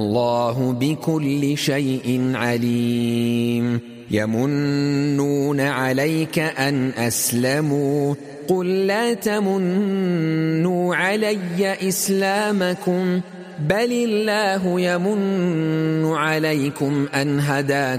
الله بكل شيء عليم يمنون عليك أن أسلموا قل لا تمنوا علي إسلامكم بل الله يمن عليكم أن هداكم